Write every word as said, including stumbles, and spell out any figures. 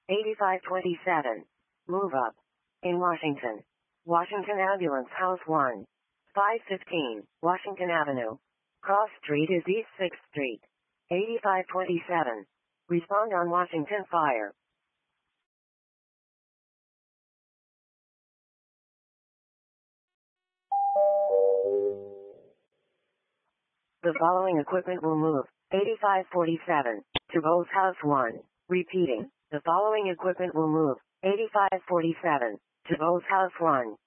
eighty-five twenty-seven. Move up. In Washington. Washington Ambulance House one. five fifteen, Washington Avenue. Cross Street is East sixth Street. eighty-five twenty-seven. Respond on Washington Fire. The following equipment will move. eighty-five forty-seven. To Bose House one. Repeating. The following equipment will move. eighty-five forty-seven. To Bose House one.